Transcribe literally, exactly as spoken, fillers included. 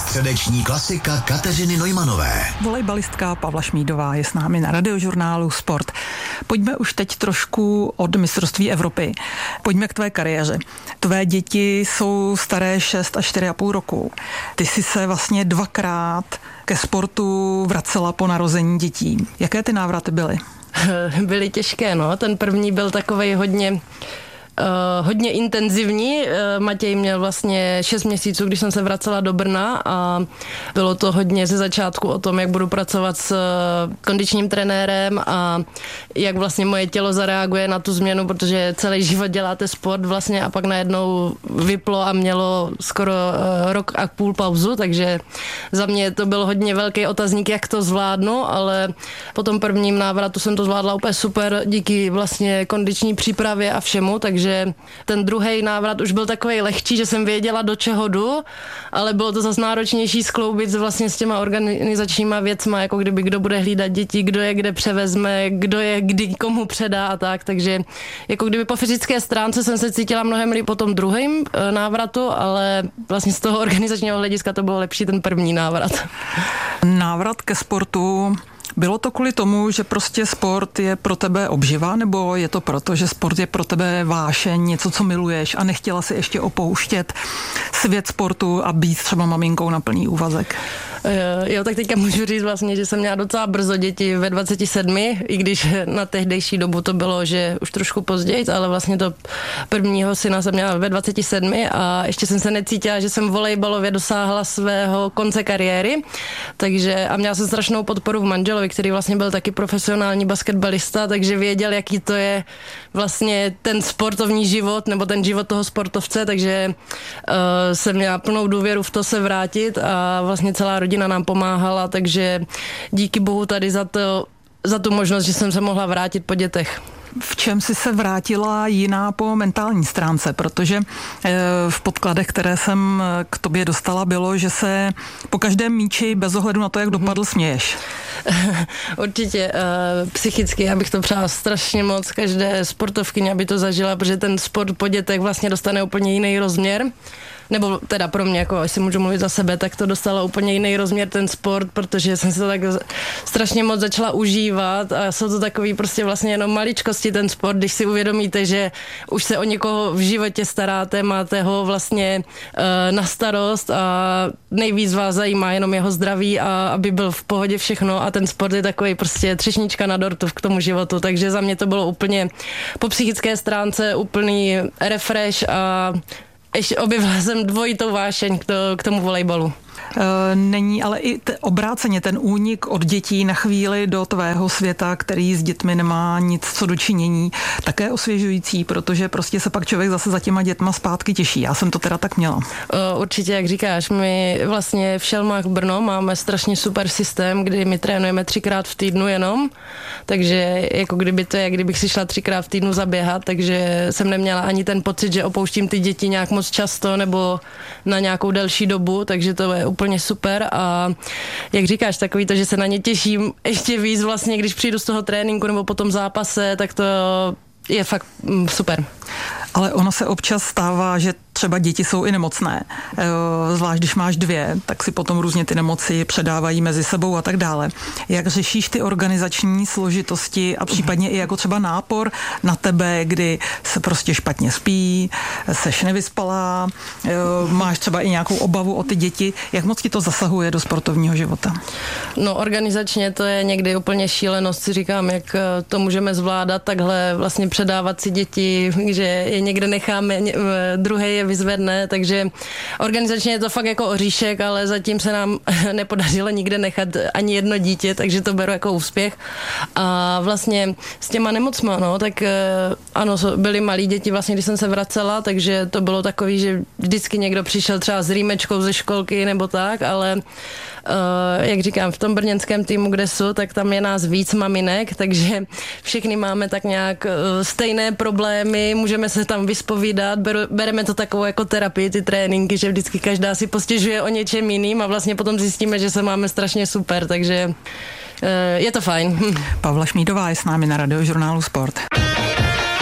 Středeční klasika Kateřiny Neumanové. Volejbalistka Pavla Šmídová je s námi na Radiožurnálu Sport. Pojďme už teď trošku od mistrovství Evropy. Pojďme k tvé kariéře. Tvé děti jsou staré šest a čtyři a půl roku. Ty jsi se vlastně dvakrát ke sportu vracela po narození dětí. Jaké ty návraty byly? Byly těžké, no. Ten první byl takovej hodně... Uh, hodně intenzivní. Uh, Matěj měl vlastně šest měsíců, když jsem se vracela do Brna a bylo to hodně ze začátku o tom, jak budu pracovat s uh, kondičním trenérem a jak vlastně moje tělo zareaguje na tu změnu, protože celý život děláte sport vlastně a pak najednou vyplo a mělo skoro uh, rok a půl pauzu, takže za mě to byl hodně velký otazník, jak to zvládnu, ale po tom prvním návratu jsem to zvládla úplně super díky vlastně kondiční přípravě a všemu, takže že ten druhý návrat už byl takovej lehčí, že jsem věděla, do čeho jdu, ale bylo to zase náročnější skloubit vlastně s těma organizačníma věcma, jako kdyby kdo bude hlídat děti, kdo je kde převezme, kdo je kdy komu předá a tak, takže jako kdyby po fyzické stránce jsem se cítila mnohem líp po tom druhém návratu, ale vlastně z toho organizačního hlediska to bylo lepší ten první návrat. Návrat ke sportu. Bylo to kvůli tomu, že prostě sport je pro tebe obživa, nebo je to proto, že sport je pro tebe vášeň, něco, co miluješ a nechtěla si ještě opouštět svět sportu a být třeba maminkou na plný úvazek? Jo, tak teďka můžu říct vlastně, že jsem měla docela brzo děti ve dvaceti sedmi, i když na tehdejší dobu to bylo, že už trošku později, ale vlastně to prvního syna jsem měla ve dvaceti sedmi a ještě jsem se necítila, že jsem volejbalově dosáhla svého konce kariéry, takže a měla jsem strašnou podporu v manželovi, který vlastně byl taky profesionální basketbalista, takže věděl, jaký to je vlastně ten sportovní život, nebo ten život toho sportovce, takže uh, jsem měla plnou důvěru v to se vrátit a vlastně celá rodina nám pomáhala, takže díky bohu tady za to, za tu možnost, že jsem se mohla vrátit po dětech. V čem jsi se vrátila jiná po mentální stránce? Protože v podkladech, které jsem k tobě dostala, bylo, že se po každém míči bez ohledu na to, jak dopadl, směješ. Určitě psychicky, já bych to přála strašně moc každé sportovkyně, aby to zažila, protože ten sport po dětech vlastně dostane úplně jiný rozměr. Nebo teda pro mě, jako jestli můžu mluvit za sebe, tak to dostalo úplně jiný rozměr ten sport, protože jsem si to tak strašně moc začala užívat a jsou to takový prostě vlastně jenom maličkosti ten sport, když si uvědomíte, že už se o někoho v životě staráte, máte ho vlastně uh, na starost a nejvíc vás zajímá jenom jeho zdraví a aby byl v pohodě všechno a ten sport je takový prostě třešnička na dortu k tomu životu, takže za mě to bylo úplně po psychické stránce úplný refresh a ještě objevila jsem dvojitou vášeň k, to, k tomu volejbalu. Není ale i t- obráceně ten únik od dětí na chvíli do tvého světa, který s dětmi nemá nic co dočinění, také osvěžující, protože prostě se pak člověk zase za těma dětma zpátky těší. Já jsem to teda tak měla. Určitě, jak říkáš, my vlastně v Šelmách Brno máme strašně super systém, kdy my trénujeme třikrát v týdnu jenom, takže jako kdyby to je, kdybych si šla třikrát v týdnu zaběhat, takže jsem neměla ani ten pocit, že opouštím ty děti nějak moc často nebo na nějakou delší dobu, takže to je úplně super a jak říkáš, takový to, že se na ně těším ještě víc vlastně, když přijdu z toho tréninku nebo po tom zápase, tak to je fakt super. Ale ono se občas stává, že třeba děti jsou i nemocné. Zvlášť když máš dvě, tak si potom různě ty nemoci předávají mezi sebou a tak dále. Jak řešíš ty organizační složitosti a případně i jako třeba nápor na tebe, kdy se prostě špatně spí, seš nevyspalá, máš třeba i nějakou obavu o ty děti. Jak moc ti to zasahuje do sportovního života? No organizačně to je někdy úplně šílenost, si říkám, jak to můžeme zvládat, takhle vlastně předávat si děti, že je někde necháme, druhý je vyzvedne, takže organizačně je to fakt jako oříšek, ale zatím se nám nepodařilo nikde nechat ani jedno dítě, takže to beru jako úspěch. A vlastně s těma nemocma, no, tak ano, byly malí děti vlastně, když jsem se vracela, takže to bylo takový, že vždycky někdo přišel třeba s rýmečkou ze školky nebo tak, ale Uh, jak říkám, v tom brněnském týmu, kde jsou, tak tam je nás víc maminek, takže všichni máme tak nějak uh, stejné problémy, můžeme se tam vyspovídat, beru, bereme to takovou jako terapii, ty tréninky, že vždycky každá si postěžuje o něčem jiným a vlastně potom zjistíme, že se máme strašně super, takže uh, je to fajn. Pavla Šmídová je s námi na Radiožurnálu Sport.